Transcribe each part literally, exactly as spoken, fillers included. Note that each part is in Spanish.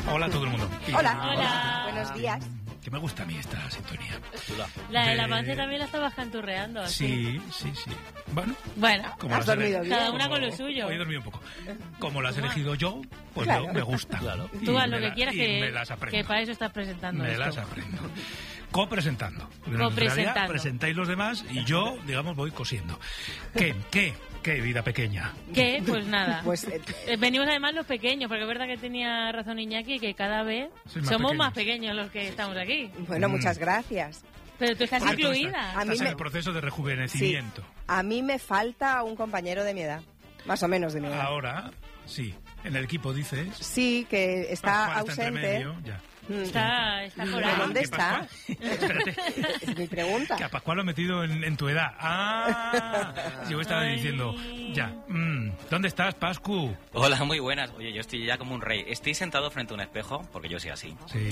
Hola a todo el mundo. Hola. Hola. Buenos días. Que me gusta a mí esta sintonía. La de la De- Pance también la estabas canturreando. así. Sí, sí, sí. Bueno, Bueno, como ¿Has las dormido ele- bien? cada una como- con lo suyo. Hoy he dormido un poco. Como las he elegido yo, pues Claro. yo- me gusta. Y Tú haz me lo que la- quieras, y que, me las aprendo. que para eso estás presentando Me esto. las aprendo. Copresentando. En Copresentando. realidad, presentáis los demás y yo, digamos, voy cosiendo. ¿Qué? ¿Qué? ¿Qué vida pequeña? ¿Qué? Pues nada. Pues eh, Eh, Venimos además los pequeños, porque es verdad que tenía razón Iñaki, que cada vez Sois más somos pequeños. más pequeños los que estamos aquí. bueno, Mm. muchas gracias. Pero tú estás Porque tú incluida. Estás, A mí estás en me- el proceso de Sí. rejuvenecimiento. A mí me falta un compañero de mi edad. Más o menos de mi edad. Ahora, sí. En el equipo dices. Sí, que está Pascual está entre ausente. medio, ya. Mm. Está, está por ¿De ahí. dónde que está? Pascual- Espérate. Es mi pregunta. Que a Pascual lo he metido en, en tu edad. Ah, yo estaba Ay. diciendo, ya. mm, ¿Dónde estás, Pascu? Hola, muy buenas. Oye, yo estoy ya como un rey. Estoy sentado frente a un espejo, porque yo soy así. Sí.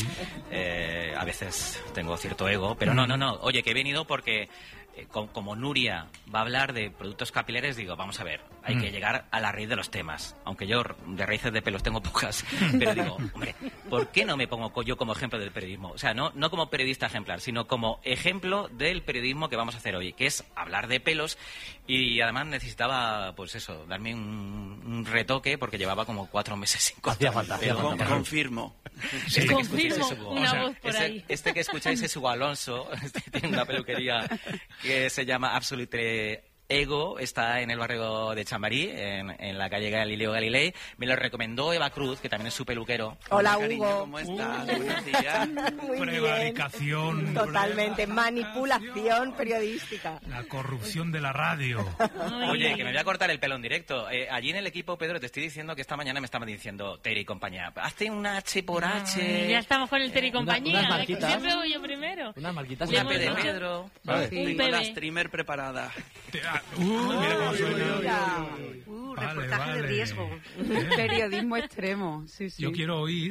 Eh, a veces tengo cierto ego, pero no, no, no. Oye, que he venido porque eh, co- como Nuria va a hablar de productos capilares, digo, vamos a ver, hay Mm. que llegar a la raíz de los temas. Aunque yo de raíces de pelos tengo pocas, pero digo, hombre, ¿por qué no me pongo co- yo como ejemplo del periodismo? O sea, no, no como periodista ejemplar, sino como ejemplo del periodismo que vamos a hacer hoy, que es hablar de pelos. Y además necesitaba, pues eso, darme un, un retoque porque llevaba como cuatro meses sin cortar falta, el pelo. hacía No, falta. no, no. Confirmo. Sí. Este que escucháis Confirmo, es Hugo. una O sea, voz por Este, ahí. este que escucháis es Hugo Alonso, este tiene una peluquería que se llama Absolute Ego, está en el barrio de Chamberí, en, en la calle Galileo Galilei. Me lo recomendó Eva Cruz, que también es su peluquero. Hola, Cariño, Hugo. ¿cómo estás? Uh. Buenos días. Muy bien. Prevaricación. Totalmente. prevaricación. Manipulación periodística. La corrupción de la radio. Ay. Oye, que me voy a cortar el pelo en directo. Eh, allí en el equipo, Pedro, te estoy diciendo que esta mañana me estaban diciendo Tere y compañía, hazte un H por H. Ay, ya estamos con el Teri y compañía. unas que marquitas. siempre voy yo primero. Unas marquitas. Le Una hemos P de dicho- Pedro. Vale. Un Tengo la bebé. streamer preparada. Te- ah, uh, mira cómo suena. Mira. Uh, Vale, reportaje vale. de riesgo. ¿Eh? Periodismo extremo, sí, sí. Yo quiero oír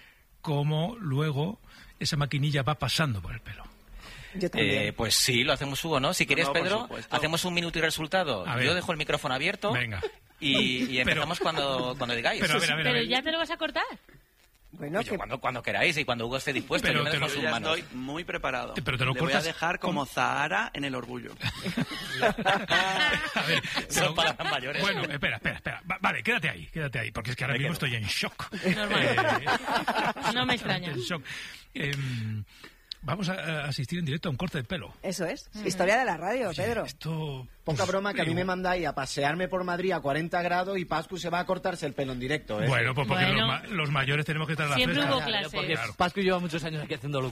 cómo luego esa maquinilla va pasando por el pelo. Yo también. Eh, pues sí, lo hacemos Hugo, ¿no? Si quieres, No, por Pedro, supuesto. hacemos un minuto y resultado. A ver. Yo dejo el micrófono abierto. Venga. Y, y Pero- empezamos cuando, cuando digáis. Pero a ver, a ver, a Pero ver. ya te lo vas a cortar. Bueno, Oye, que cuando, cuando queráis y cuando Hugo esté dispuesto, Pero yo me te dejo lo- en Yo sus ya manos. estoy muy preparado. Pero te lo Le voy a cortas dejar como como- Zahara en el orgullo. A ver, Son pero- palabras mayores. Bueno, espera, espera, espera. Va- vale, quédate ahí, quédate ahí, porque es que ahora Me mismo quedo. estoy en shock. Normal. Eh, No me extraña. En shock. Em, vamos a, a asistir en directo a un corte de pelo. eso es. Historia de la radio, Oye, Pedro. Esto... Poca pues, broma que a mí digo, me mandáis a pasearme por Madrid a cuarenta grados y Pascu se va a cortarse el pelo en directo, ¿eh? Bueno, pues porque Bueno. Los, ma- los mayores tenemos que estar a la Siempre fresca. hubo clases. Claro. Pascu lleva muchos años aquí haciendo